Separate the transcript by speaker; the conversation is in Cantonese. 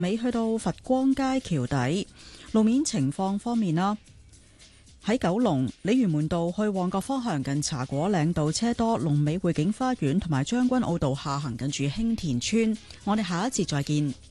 Speaker 1: 尾去到佛光街橋底。路面情況方面啦，喺九龍鯉魚門道去旺角方向近茶果嶺道車多，龍尾匯景花園同埋將軍澳道下行近住興田村。我哋下一節再見。